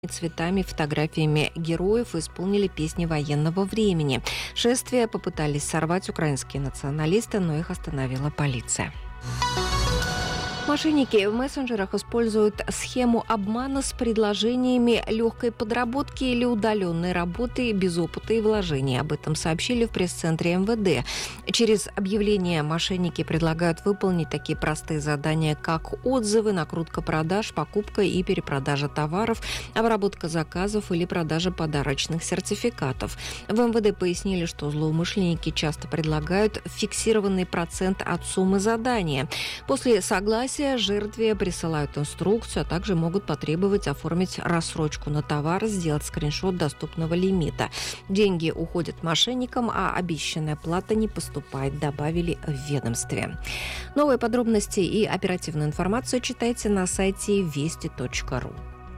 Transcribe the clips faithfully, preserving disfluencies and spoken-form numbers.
цветами, фотографиями героев и исполнили песни военного времени. Шествие попытались сорвать украинские националисты, но их остановила полиция. Мошенники в мессенджерах используют схему обмана с предложениями легкой подработки или удаленной работы без опыта и вложений. Об этом сообщили в пресс-центре эм вэ дэ. Через объявления мошенники предлагают выполнить такие простые задания, как отзывы, накрутка продаж, покупка и перепродажа товаров, обработка заказов или продажа подарочных сертификатов. В эм вэ дэ пояснили, что злоумышленники часто предлагают фиксированный процент от суммы задания. После согласия жертве присылают инструкцию, а также могут потребовать оформить рассрочку на товар, сделать скриншот доступного лимита. Деньги уходят мошенникам, а обещанная плата не поступает, добавили в ведомстве. Новые подробности и оперативную информацию читайте на сайте вести точка ру.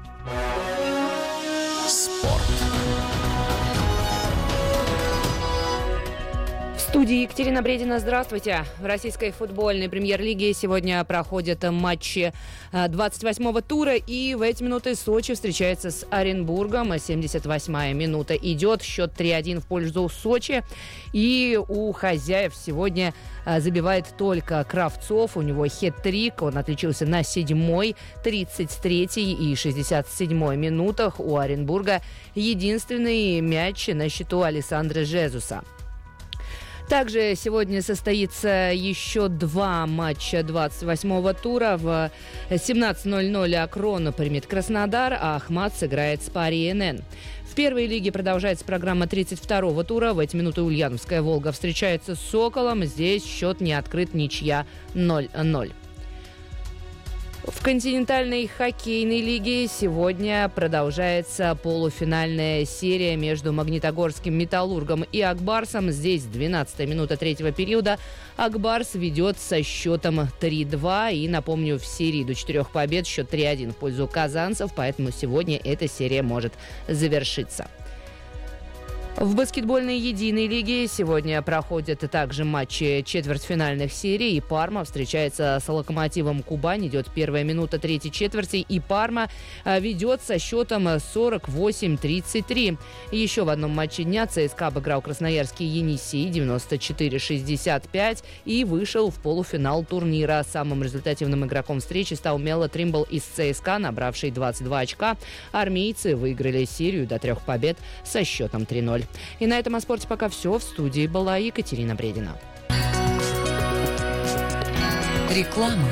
Спорт. В студии Екатерина Бредина. Здравствуйте. В российской футбольной премьер-лиге сегодня проходят матчи двадцать восьмого тура. И в эти минуты Сочи встречается с Оренбургом. семьдесят восьмая минута идет. Счет три один в пользу Сочи. И у хозяев сегодня забивает только Кравцов. У него хет-трик. Он отличился на седьмой, тридцать третьей и шестьдесят седьмой минутах. У Оренбурга единственный мяч на счету Алессандро Жезуса. Также сегодня состоится еще два матча двадцать восьмого тура. В семнадцать ноль ноль Акрон примет Краснодар, а Ахмат сыграет с Пари эн эн. В первой лиге продолжается программа тридцать второго тура. В эти минуты Ульяновская «Волга» встречается с «Соколом». Здесь счет не открыт, ничья ноль ноль. В континентальной хоккейной лиге сегодня продолжается полуфинальная серия между Магнитогорским «Металлургом» и «Акбарсом». Здесь двенадцатая минута третьего периода. «Акбарс» ведет со счетом три два. И, напомню, в серии до четырех побед счет три один в пользу казанцев, поэтому сегодня эта серия может завершиться. В баскетбольной единой лиге сегодня проходят также матчи четвертьфинальных серий. И Парма встречается с Локомотивом Кубань. Идет первая минута третьей четверти. И Парма ведет со счетом сорок восемь тридцать три. Еще в одном матче дня ЦСКА обыграл красноярский Енисей девяносто четыре шестьдесят пять и вышел в полуфинал турнира. Самым результативным игроком встречи стал Мело Тримбл из ЦСКА, набравший двадцать два очка. Армейцы выиграли серию до трех побед со счетом три ноль. И на этом о спорте пока все. В студии была Екатерина Бредина. Реклама.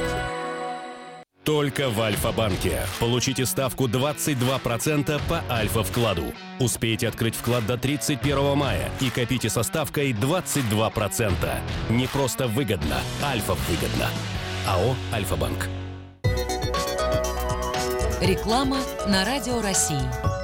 Только в Альфа-банке. Получите ставку двадцать два процента по Альфа-вкладу. Успейте открыть вклад до тридцать первого мая и копите со ставкой двадцать два процента. Не просто выгодно, Альфа-выгодно. АО «Альфа-банк». Реклама на Радио России.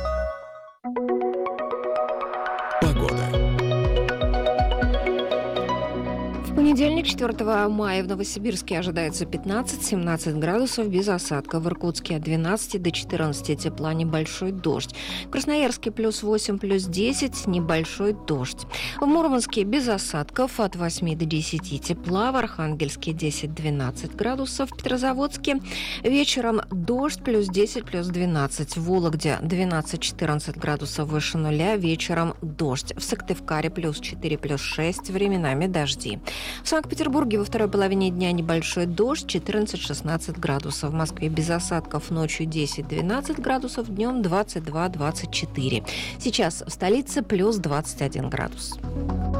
В понедельник, четвёртого мая, в Новосибирске ожидается пятнадцать-семнадцать градусов без осадков. В Иркутске от двенадцати до четырнадцати тепла, небольшой дождь. В Красноярске плюс восемь, плюс десять, небольшой дождь. В Мурманске без осадков от восьми до десяти тепла. В Архангельске десять-двенадцать градусов. В Петрозаводске вечером дождь, плюс десять, плюс двенадцать. В Вологде двенадцать-четырнадцать градусов выше нуля. Вечером дождь. В Сыктывкаре плюс четыре, плюс шесть. Временами дожди. В Санкт-Петербурге во второй половине дня небольшой дождь, четырнадцать-шестнадцать градусов. В Москве без осадков, ночью десять-двенадцать градусов, днем двадцать два-двадцать четыре. Сейчас в столице плюс двадцать один градус.